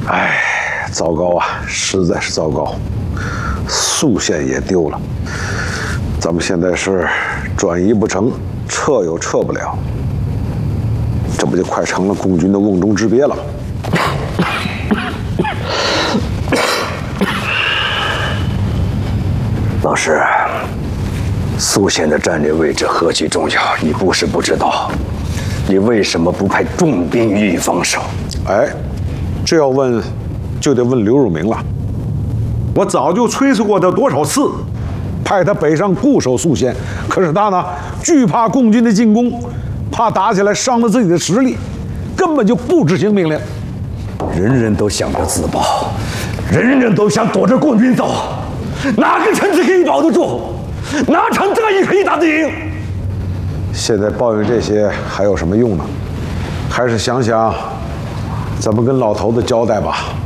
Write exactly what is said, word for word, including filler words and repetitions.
哎，糟糕啊，实在是糟糕，宿县也丢了。咱们现在是转移不成，撤又撤不了，这不就快成了共军的瓮中之鳖了吗？ 老师，宿县的战略位置何其重要，你不是不知道，你为什么不派重兵予以防守？ 哎，这要问，就得问刘汝明了。我早就催促过他多少次，派他北上固守宿县，可是他呢，惧怕共军的进攻，怕打起来伤了自己的实力，根本就不执行命令。 人人都想着自保，人人都想躲着共军走，哪个城池可以保得住？哪场战役可以打得赢？ 现在抱怨这些还有什么用呢？还是想想，咱们跟老头子交代吧。